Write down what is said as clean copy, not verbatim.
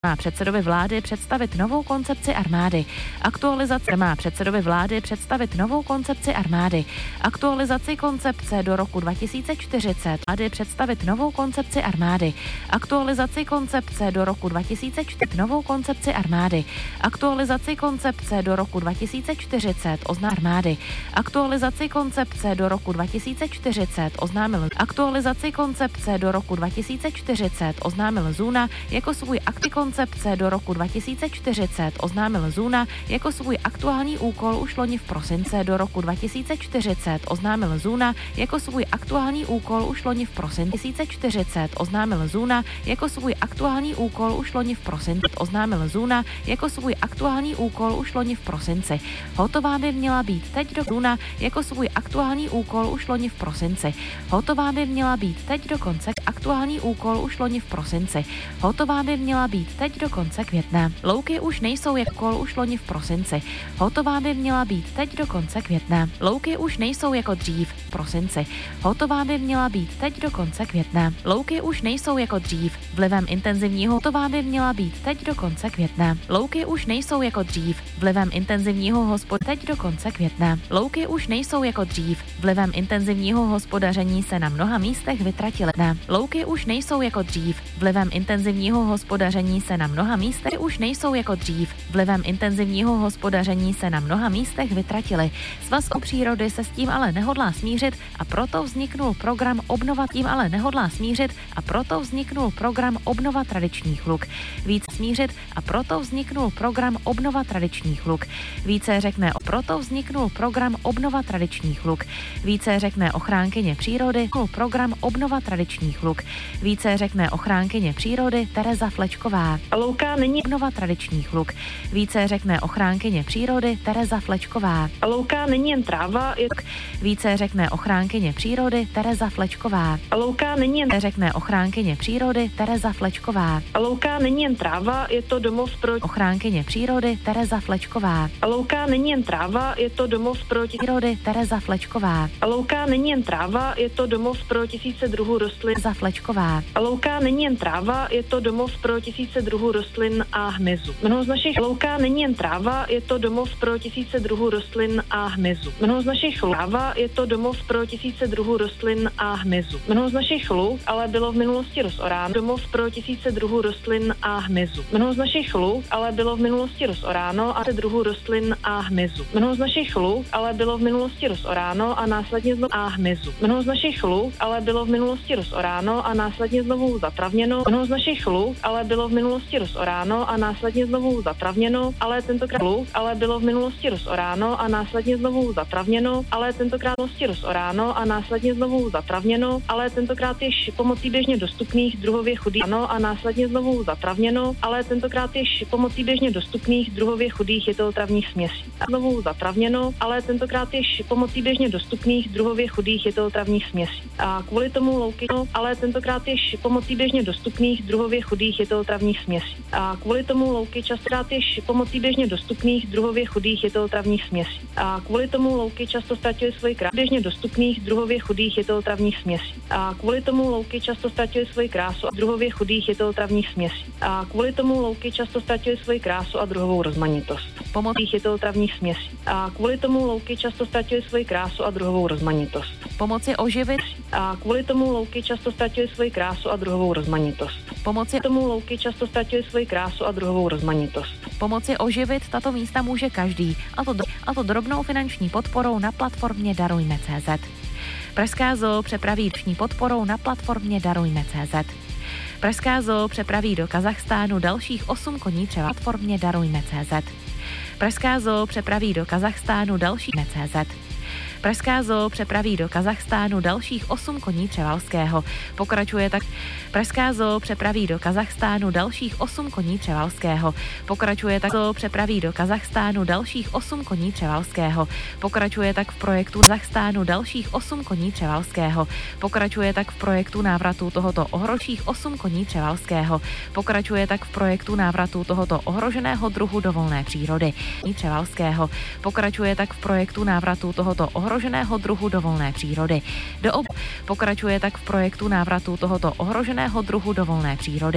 má předsedovi vlády představit novou koncepci armády. Aktualizace má předsedovi vlády představit novou koncepci armády. Aktualizaci koncepce do roku 2040. Vlády představit novou koncepci armády. Aktualizaci koncepce do roku 2040. Novou koncepci armády. Aktualizaci koncepce do roku 2040 oznámil armády. Aktualizaci koncepce do roku 2040 oznámil. Aktualizaci koncepce do roku 2040 oznámil Zuna jako svůj koncepce do roku 2040 oznámil Zuna jako svůj aktuální úkol už loni v prosince do roku 2040 oznámil Zuna jako svůj aktuální úkol už loni v prosinci 2040 oznámil Zuna jako svůj aktuální úkol už loni v prosinci oznámil Zuna jako svůj aktuální úkol už loni v prosinci. Hotová by měla být teď do Zuna jako svůj aktuální úkol už loni v prosinci. Hotová by měla být teď do konce aktuální úkol už loni v prosinci. Hotová by měla být teď do konce května. Louky už nejsou jako úkol už loni v prosinci. Hotová by měla být teď do konce května. Louky už nejsou jako dřív v prosinci. Hotová by měla být teď do konce května. Louky už nejsou jako dřív. Vlivem intenzivního hotová by měla být teď do konce května. Louky už nejsou jako dřív. Vlivem intenzivního teď do konce května. Louky už nejsou jako dřív. Vlivem intenzivního hospodaření se na mnoha místech vytratily. Louky už nejsou jako dřív. Vlivem intenzivního hospodaření se na mnoha místech už nejsou jako dřív. Vlivem intenzivního hospodaření se na mnoha místech vytratily. Svaz přírody se s tím ale nehodlá smířit a proto vzniknul program obnova tradičních luk. Víc smířit a proto vzniknul program obnova tradičních luk. Více řekne proto vzniknul program obnova tradičních luk. Více řekne ochránkyně přírody program obnova tradičních luk. Více řekne ochránkyně přírody Tereza Flečková. Louka není obnova tradičních luk. Více řekne ochránkyně přírody Tereza Flečková. Louka není jen tráva, Více řekne ochránkyně přírody Tereza Flečková. Louka není jen řekne ochránkyně přírody Tereza Flečková. Louka není jen tráva, je to domov pro Ochránkyně přírody Tereza Flečková. Louka není jen tráva, je to domov pro Přírody Tereza Flečková. Louka není jen tráva, je to domov pro tisíce druhů rostlin. Tereza Flečková. Louka není jen tráva, je to domov pro tisíce druhů rostlin a hmyzu. Mnoho z našich louka není jen tráva, je to domov pro tisíce druhů rostlin a hmyzu. Mnoho z našich tráva, je to domov pro tisíce druhů rostlin a hmyzu. Mnoho z našich luk ale bylo v minulosti rozoráno. Domov pro tisíce druhů rostlin a hmyzu. Mnoho z našich luk ale bylo v minulosti rozoráno a druhů rostlin a hmyzu. Mnoho z našich luk ale bylo v minulosti rozoráno a následně znovu a hmyzu. Mnoho z našich luk ale bylo v minulosti rozoráno a následně znovu zatravněno. Mnoho z našich luk ale bylo v minulosti rozoráno a následně znovu zatravněno, ale tentokrát luk ale bylo v minulosti rozoráno a následně znovu zatravněno, ale tentokrát rozoráno a následně znovu zatravněno, ale tentokrát již pomocí běžně dostupných druhově chudých a následně znovu zatravněno, ale tentokrát již pomocí běžně dostupných druhově chudých jetelotravních směsí. Znovu zatravněno, ale tentokrát již pomocí běžně dostupných druhově chudých jetelotravních směsí. A kvůli tomu louky, ale tentokrát již pomocí běžně dostupných druhově chudých jetelotravních směsí. A kvůli tomu louky častokrát již pomocí běžně dostupných druhově chudých jetelotravních směsí. A kvůli tomu louky často ztratily svoji krásu běžně dostupných druhově chudých jetelotravních směsí. A kvůli tomu louky často ztratily svoji krásu a druhově chudých jetelotravních směsí. A kvůli tomu louky často ztratily svoji krásu a druhovou rozmanitost. Pomocí jetelotravních směsí. A kvůli tomu louky často ztratily svoji krásu a druhovou rozmanitost. Pomoci oživit. A kvůli tomu louky často ztratily svoji krásu a druhovou rozmanitost. Pomoci tomu louky často ztratily svoji krásu a druhovou rozmanitost. Pomoci oživit tato místa může každý, a to drobnou finanční podporou na platformě Darujme.cz. Pražská zoo přepraví roční podporou na platformě Darujme.cz. Pražská zoo přepraví do Kazachstánu dalších 8 koní třeba na platformě Darujme.cz. Pražská zoo přepraví do Kazachstánu dalších CZ. Pražská zoo přepraví do Kazachstánu dalších 8 koní Převalského. Pokračuje tak Pražská zoo přepraví do Kazachstánu dalších 8 koní Převalského. Pokračuje tak zoo přepraví do Kazachstánu dalších 8 koní Převalského. Pokračuje tak v projektu Kazachstánu dalších 8 koní Převalského. Pokračuje tak v projektu návratu tohoto ohrožených 8 koní Převalského. Pokračuje tak v projektu návratu tohoto ohroženého druhu do volné přírody Převalského. Pokračuje tak v projektu návratu tohoto ohroženého druhu do volné přírody. Pokračuje tak v projektu návratu tohoto ohroženého druhu do volné přírody.